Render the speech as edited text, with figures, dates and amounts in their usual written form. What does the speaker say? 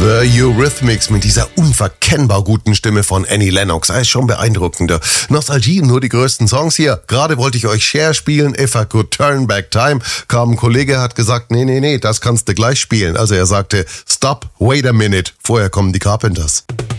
The Eurythmics mit dieser unverkennbar guten Stimme von Annie Lennox. Das ist schon beeindruckender. Nostalgie, nur die größten Songs hier. Gerade wollte ich euch Cher spielen, If I Could Turn Back Time. Kam ein Kollege, hat gesagt, nee, das kannst du gleich spielen. Also er sagte, stop, wait a minute. Vorher kommen die Carpenters.